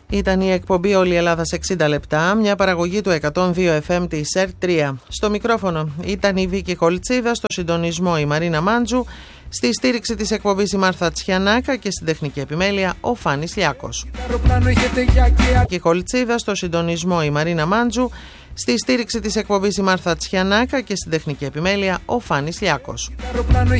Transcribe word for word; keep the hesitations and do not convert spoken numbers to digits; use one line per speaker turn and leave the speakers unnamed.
Ήταν η εκπομπή «Όλη η Ελλάδα σε εξήντα λεπτά», μια παραγωγή του εκατόν δύο εφ εμ της ΕΡΤ τρία. Στο μικρόφωνο ήταν η Βίκη Χολτσίδα, στο συντονισμό η Μαρίνα Μάντζου, στη στήριξη της εκπομπής η Μάρθα Τσιανάκα και στην τεχνική επιμέλεια ο Φάνης Λιάκος. Βίκη Χολτσίδα, στο συντονισμό η Μαρίνα Μάντζου, στη στήριξη της εκπομπής η Μάρθα Τσιανάκα και στην τεχνική επιμέλεια ο Φάνης Λιάκος.